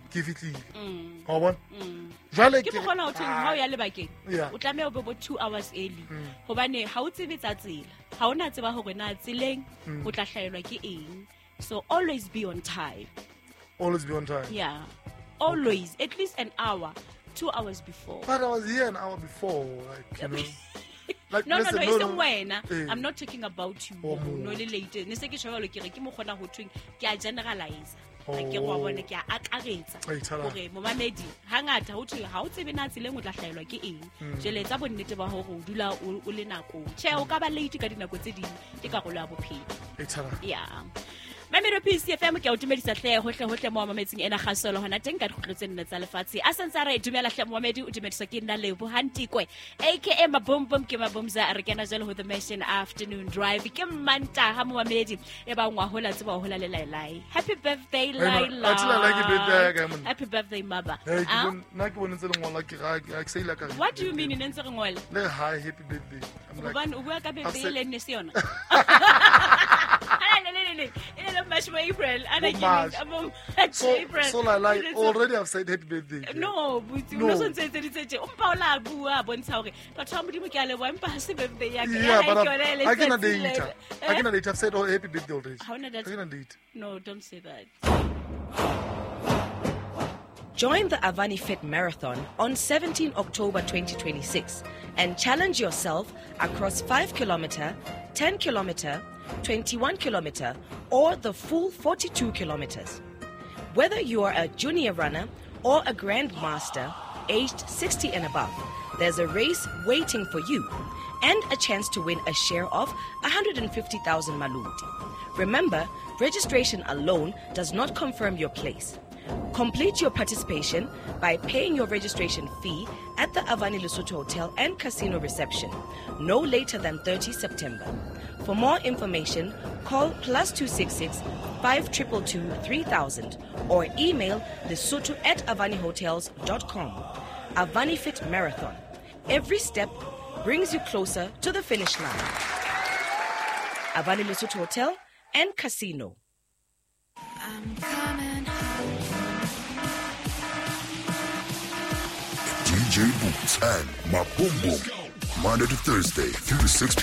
ke fitlile wa bona jwale ke mogona o theng ha o ya lebakeng Yeah. o tlameha o be bo 2 hours early hobane ha o tsebe tsa tsela ha o na tseba hore na tseleng o tla hlaelwa ke eng, so always be on time. always be on time. Yeah, always at least an hour, 2 hours before. But I was here an hour before, like, you know. Like, No, listen, isn't wena. Eh. I'm not talking about you. Oh, No, le later. Ne se ke sheba lo ke re ke mo khona ho twing ke a generalize. Like ke wa bona ke a akaretsa. Ai, thala. Hore momamedi hangata ho thwe ha o tsebe na tseleng o tla hlaelwa ke eng. Jele tsa bonnete ba hore o dula o le nako. Che o ka ba late ka dinako tse ding ke karolo ya bophelo. Ai, thala. Yeah. Mamelo PCFM ke a utumedisa hle hohle mo mametsing ena gasolo hona teng ka dikgutlo nne tsa lefatshe a santsa re dumela hle momamedi o dumedisa ke nna Lebo Hantikwe aka Mabombom ke Mabomza re kena jalo ho the Mission Afternoon Drive ke manta ha momamedi e ba ngwa hola tseba hola le lailai. Happy birthday Laila. Happy birthday Maba. Hey, na ke bone ntse le ngola ke ga ke se ile ka. What do you mean in ntse re ngwele? Le hi, happy birthday. I'm like, Bobane o bua ka birthday le nne se yona. April. So like already I've said happy birthday. No, but you don't say Paula bua bontsha hore batho ba modimo ke a leboha empa ha se birthday ya ke. Yeah, but I cannot date. I cannot date. I've said happy birthday already. How na that? I cannot date. No, don't say that. Join the Avani Fit Marathon on 17 October 2026 and challenge yourself across 5 kilometer, 10 kilometer, 21 kilometer, or the full 42 kilometers. Whether you are a junior runner or a grandmaster aged 60 and above, there's a race waiting for you and a chance to win a share of 150,000 Maluti. Remember, registration alone does not confirm your place. Complete your participation by paying your registration fee at the Avani Lesotho Hotel and Casino reception no later than 30 September. For more information, call +266 5222 3000 or email lesotho@avanihotels.com. Avani Fit Marathon. Every step brings you closer to the finish line. Avani Lesotho Hotel and Casino. I'm coming home. DJ Boots and Maboomboom, Monday to Thursday, 3 to 6